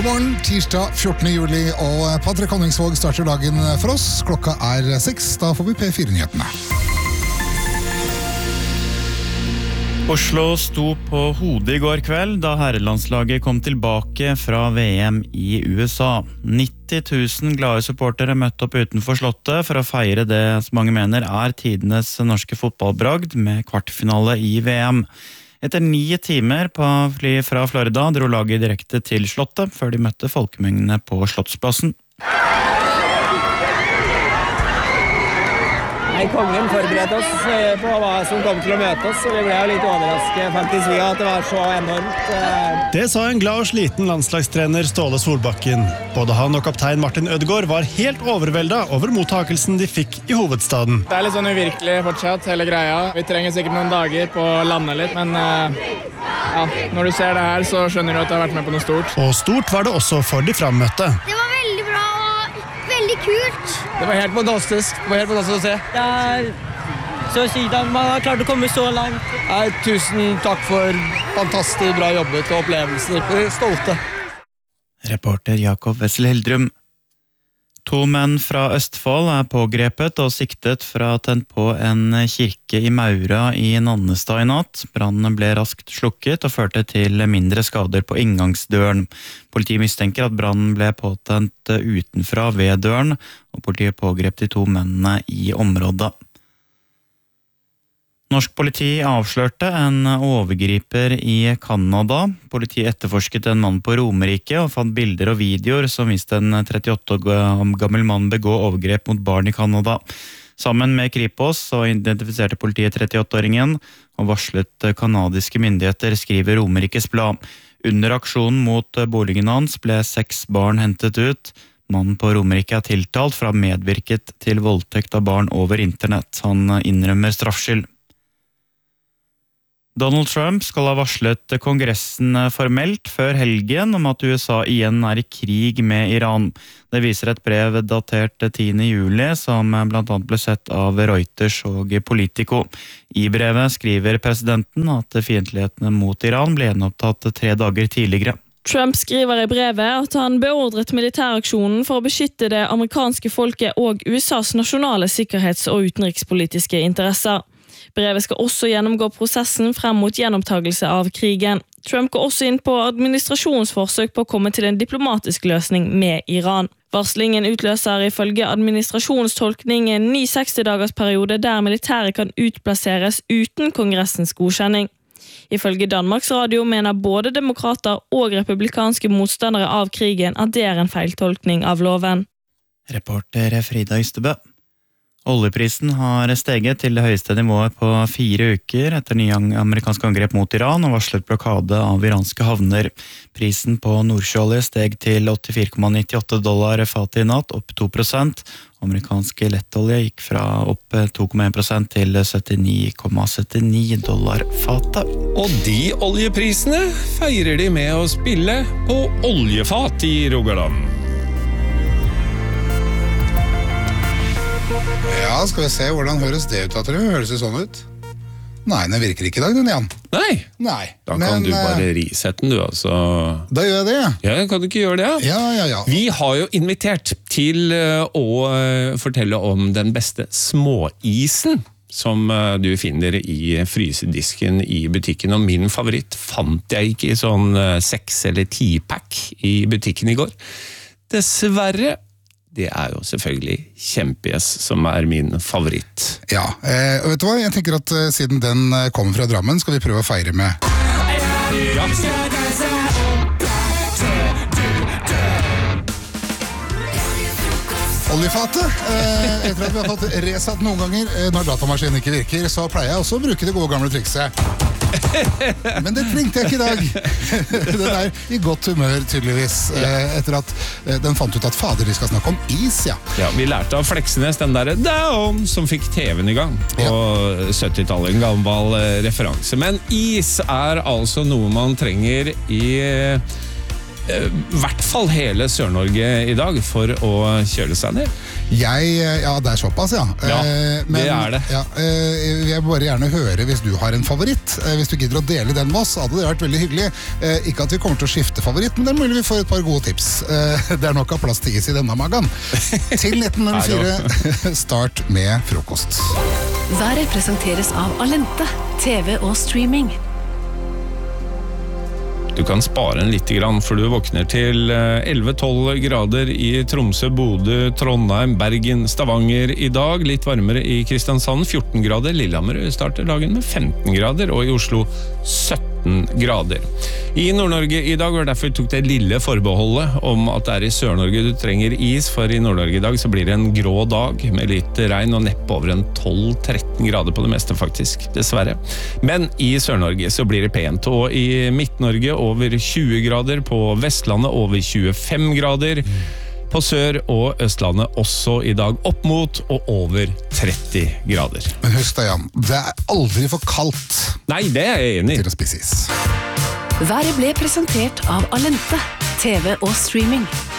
morgen, tirsdag 14. juli, og Patrick Honningsvåg starter dagen for oss. Klokka 6, da får vi P4-nyhetene. Oslo sto på hodet I går kveld da herrelandslaget kom tilbake fra VM I USA. 90 000 glade supportere møtte opp utenfor slottet for å feire det som mange mener tidenes norske fotballbragd med kvartfinale I VM. Etter 9 timer på fly fra Florida dro laget direkte til slottet før de møtte folkemengdene på Slottsplassen. Kongen forberedte oss på hva som kom til å møte oss, og vi ble jo litt overrasket faktisk vi at det var så enormt. Det sa en glad og sliten landslagstrener Ståle Solbakken. Både han og kaptein Martin Ødegaard var helt overveldet over mottakelsen de fikk I hovedstaden. Det litt sånn uvirkelig fortsatt, hele greia. Vi trenger sikkert noen dager på å lande litt, men når du ser det her så skjønner du at du har vært med på noe stort. Og stort var det også for de frammøtte. Det var veldig bra og veldig kult. Det var helt fantastisk. Det var helt fantastisk å se. Det så sykt at man har klart å komme så langt. Tusen takk for fantastisk bra jobbet og opplevelser. Vi stolte. Reporter Jakob Wessel Hildrum. 2 menn fra Østfold pågrepet og siktet for å ha tent på en kirke I Maura I Nannestad I natt. Brannen ble raskt slukket og førte til mindre skader på inngangsdøren. Politiet mistenker at brannen ble påtent utenfra ved døren, og politiet pågrep de 2 mennene I området. Norsk politi avslørte en overgriper I Kanada. Politiet etterforsket en mann på Romerike og fant bilder og videoer som viste en 38 år gammel mann begå overgrep mot barn I Kanada. Sammen med Kripos så identifiserte politiet 38-åringen og varslet kanadiske myndigheter, skriver Romerikes blad. Under aksjonen mot boligen hans ble 6 barn hentet ut. Mannen på Romerike tiltalt for å ha medvirket til voldtekt av barn over internett. Han innrømmer straffskyld. Donald Trump skal ha varslet kongressen formelt før helgen om at USA igjen I krig med Iran. Det viser et brev datert 10. juli som blant annet ble sett av Reuters og Politico. I brevet skriver presidenten at fiendtlighetene mot Iran ble gjenopptatt 3 dager tidligere. Trump skriver I brevet at han beordret militæraksjonen for å beskytte det amerikanske folket og USAs nasjonale sikkerhets- og utenrikspolitiske interesser. Brevet skal også gjennomgå prosessen frem mot gjenopptagelse av krigen. Trump går også inn på administrasjonsforsøk på å komme til en diplomatisk løsning med Iran. Varslingen utløser ifølge administrasjonstolkning en ny 60-dagersperiode der militæret kan utplasseres uten kongressens godkjenning. Ifølge Danmarks Radio mener både demokrater og republikanske motstandere av krigen at det en feiltolkning av loven. Reporter Frida Ystebø. Oljeprisen har steget til det høyeste nivået på 4 uker etter nye amerikanske angrep mot Iran og varslet blokade av iranske havner. Prisen på nordsjøolje steg til $84,98 fatet I natt, opp 2%. Amerikansk lettolje gikk fra opp 2,1% til $79,79 fatet. Og de oljeprisene feirer de med å spille på oljefat I Rogaland. Ja, skal vi se, hvordan høres det ut, Atre? Høres det sånn ut? Nei, den virker ikke I dag, den Jan. Nei. Da kan du bare risette den, du, altså. Da gjør jeg det. Ja, kan du ikke gjøre det? Ja. Vi har jo invitert til å fortelle om den beste småisen som du finner I frysedisken I butikken, og min favoritt fant jeg ikke I sånn 6 eller 10-pack I butikken I går. Dessverre, det jo selvfølgelig kjempegjess som min favoritt. Ja, og vet du hva? Jeg tenker at siden den kommer fra Drammen, skal vi prøve å feire med... Oljefatet. Etter at vi har fått resatt noen ganger når datamaskinen ikke virker, så pleier jeg også å bruke det gode gamle trikset. Men det trengte jeg ikke I dag. Den I godt humør tydeligvis, etter at den fant ut at fader, vi skal snakke om is, ja. Ja, vi lærte av Fleksnes den der Down som fikk TV-en I gang på 70-tallet, en gammel referanse. Men is altså noe man trenger I hvert fall hele Sør-Norge i dag for å kjøle seg ned. Ja, det er såpass, ja. Ja, det er det. Ja, jeg vil bare gjerne høre hvis du har en favoritt. Hvis du gidder å dele den med oss, hadde det vært veldig hyggelig. Ikke at vi kommer til å skifte favoritt, men det er mulig vi får et par gode tips. Det er nok av plass til is i denne magen. Til 1904, start med frokost. Været presenteres av Alente, TV og streaming. Du kan spare en litt grann, for du våkner til 11-12 grader i Tromsø, Bodø, Trondheim, Bergen, Stavanger i dag. Litt varmere i Kristiansand, 14 grader. Lillehammer starter dagen med 15 grader, og i Oslo 17 grader. I Nord-Norge i dag var derfor tok det lille forbeholdet om at det er i Sør-Norge du trenger is, for i Nord-Norge i dag så blir det en grå dag med litt regn og neppe over en 12-13 grader på det meste faktisk, dessverre. Men i Sør-Norge så blir det pent, og i Midt-Norge over 20 grader, på Vestlandet over 25 grader, på Sør- og Østlandet også i dag opp mot og over 30 grader. Men husk da, Jan, det er aldri for kaldt. Nei, det er jeg enig i. Til å spise is. Været ble presentert av Alente, TV og streaming.